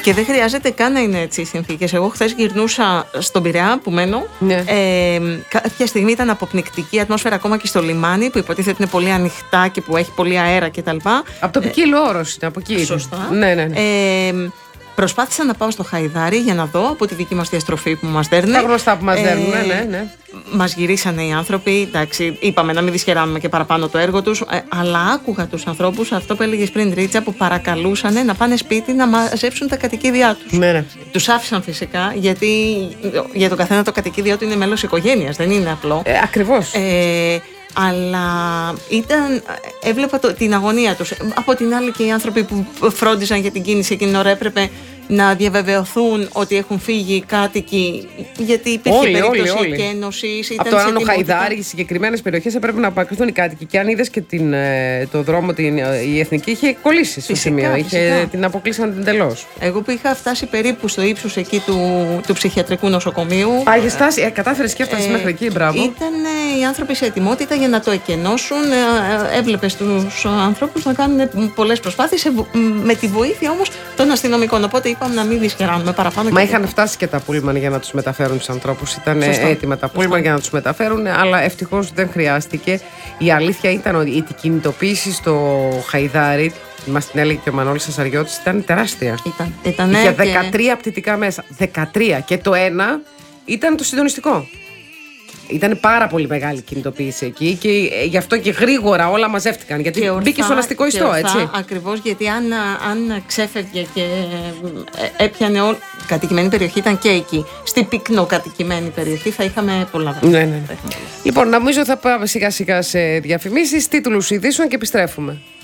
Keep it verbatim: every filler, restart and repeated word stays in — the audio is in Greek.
Και δεν χρειάζεται καν να είναι έτσι οι συνθήκες. Εγώ χθες γυρνούσα στον Πειραιά που μένω. Ναι. Ε, κάποια στιγμή ήταν αποπνικτική ατμόσφαιρα ακόμα και στο λιμάνι, που υποτίθεται ότι είναι πολύ ανοιχτά και που έχει πολύ αέρα κτλ. Από το Ποικίλο Όρος είναι, από εκεί. Σωστά. Ναι, ναι, ναι. Ε, προσπάθησα να πάω στο Χαϊδάρι για να δω από τη δική μας διαστροφή που μας δέρνει. Τα γνωστά που μας Ε, δέρνουν, ναι, ναι, ναι. Μας γυρίσανε οι άνθρωποι, εντάξει, είπαμε να μην δυσχεράνουμε και παραπάνω το έργο τους, ε, αλλά άκουγα τους ανθρώπους, αυτό που έλεγες πριν, Ρίτσα, που παρακαλούσαν να πάνε σπίτι να μαζέψουν τα κατοικίδια τους. Ναι, ναι. Τους άφησαν φυσικά, γιατί για τον καθένα το κατοικίδιο του είναι μέλος οικογένειας, δεν είναι απλό. Ε, ακριβώς. Ε, αλλά ήταν, έβλεπα το, την αγωνία τους. Από την άλλη και οι άνθρωποι που φρόντιζαν για την κίνηση εκείνη την ώρα έπρεπε να διαβεβαιωθούν ότι έχουν φύγει οι κάτοικοι, γιατί υπήρχε Όλοι, περίπτωση όλοι, όλοι. εκένωσης. Από το Άνω Χαϊδάρι, οι συγκεκριμένες περιοχές έπρεπε να απακριθούν οι κάτοικοι. Και αν είδες και την, το δρόμο, την, η εθνική είχε κολλήσει στο Φυσικά, σημείο. φυσικά. Είχε, την αποκλείσαν εντελώς. Εγώ που είχα φτάσει περίπου στο ύψος εκεί του, του ψυχιατρικού νοσοκομείου. Α, είχες φτάσει, ε, κατάφερες και έφτασες Ε, μέχρι εκεί, μπράβο. Ήταν ε, οι άνθρωποι σε ετοιμότητα για να το εκενώσουν. Ε, ε, έβλεπες τους ανθρώπους να κάνουν πολλές προσπάθειες, ε, με τη βοήθεια όμως των αστυνομικών. Οπότε είπαμε να μην δυσχεράνουμε παραπάνω. Μα και είχαν φτάσει και τα πούλμαν για να τους μεταφέρουν τους ανθρώπους. Ήταν Σωστό. έτοιμα τα πούλμαν για να τους μεταφέρουν, αλλά ευτυχώς δεν χρειάστηκε. Η αλήθεια ήταν ότι η κινητοποίηση στο Χαϊδάρι, μας την έλεγε και ο Μανώλης Σασαριώτης, ήταν τεράστια. Ήταν, ήτανε Είχε και- δεκατρία πτυτικά μέσα. δεκατρία. Και το ένα ήταν το συντονιστικό. Ήταν πάρα πολύ μεγάλη κινητοποίηση εκεί και ε, γι' αυτό και γρήγορα όλα μαζεύτηκαν. Γιατί και ορθά, μπήκε στο αστικό και ιστό, ορθά, έτσι. Ακριβώς, γιατί αν, αν ξέφευγε και ε, έπιανε όλη. Κατοικημένη περιοχή ήταν και εκεί. Στην πυκνοκατοικημένη περιοχή θα είχαμε πολλά δρόμια. Ναι, ναι, ναι. Λοιπόν, νομίζω θα πάμε σιγά σιγά σε διαφημίσεις, τίτλους ειδήσεων και επιστρέφουμε.